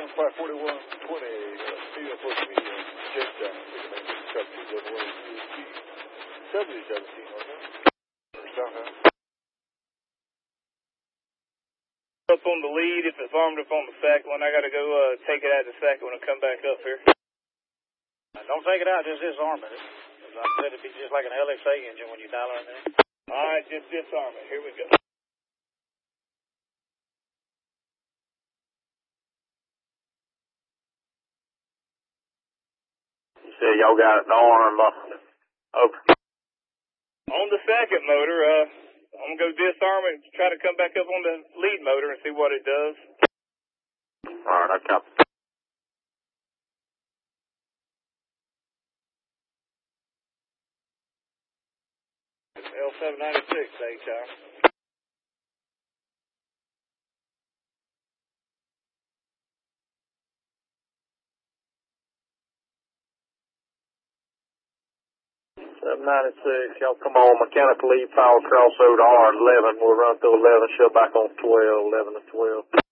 10 flat 4120, speed up for me, check down. Truck 211 7017, okay? Southbound. Up on the lead, if it's armed up on the second one, I gotta go take it out of the second one and come back up here. Don't take it out, just disarm it. I said it'd be just like an LXA engine when you dial in there. Alright, just disarm it. Here we go. You said y'all got the arm open. On the second motor, I'm gonna go disarm it and try to come back up on the lead motor and see what it does. Alright, I copy. L796, HR. $796, y'all come on, mechanical lead power crossover to R11. We'll run through 11, shut back on 12, 11 to 12.